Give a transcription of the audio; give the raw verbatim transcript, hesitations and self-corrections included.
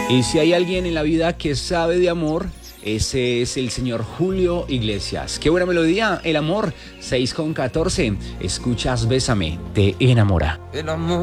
Y si hay alguien en la vida que sabe de amor, ese es el señor Julio Iglesias. Qué buena melodía, el amor, seis con catorce. Escuchas Bésame, te enamora. El amor.